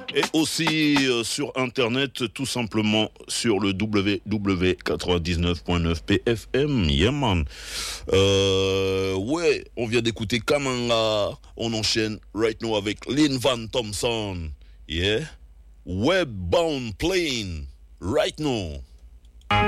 Et aussi sur internet, tout simplement sur le www.99.9 PFM. Yeah man. Ouais, on vient d'écouter Kamanga. On enchaîne right now avec Lynn Van Thompson. Yeah. Webbound Plane. Right now.